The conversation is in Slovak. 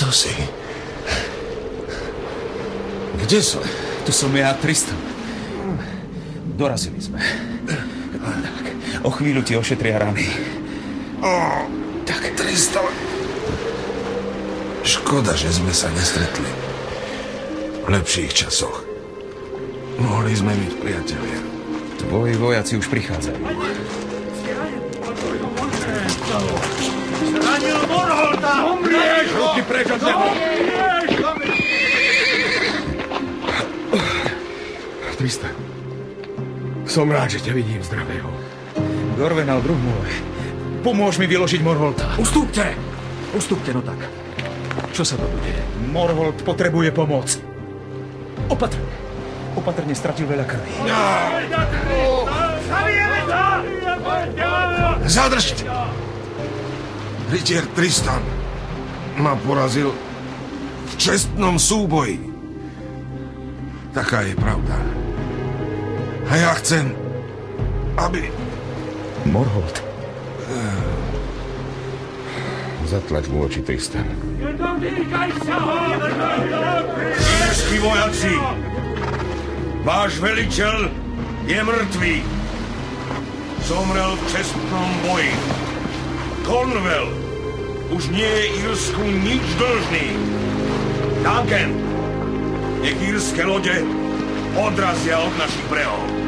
Kto si? Kde som? Tu som ja, Tristan. Dorazili sme. Tak, o chvíľu ti ošetria rany. Tak. Tristan. Škoda, že sme sa nestretli. V lepších časoch. Mohli sme byť priatelia. Tvoji vojaci už prichádzajú. Zranil Morholta! Umrieš! Ruky preč od neho! Tristan, som rád, že ťa vidím zdravého. Gorvenal, druh môj, pomôž mi vyložiť Morholta. Ustúpte, no tak. Čo sa to tu deje? Morholt potrebuje pomoc. Opatrne stratil veľa krvi. Zadržte! Rytier Tristan ma porazil v čestnom súboji. Taká je pravda. A ja chcem, aby... Morholt. Zatlač mu oči, Tristan. Írsky vojaci, váš veliteľ je mŕtvý. Zomrel v čestnom boji. Cornwall už nie je Írsku nič dlžný. Duncan, nech írske lode odrazia od našich brehov.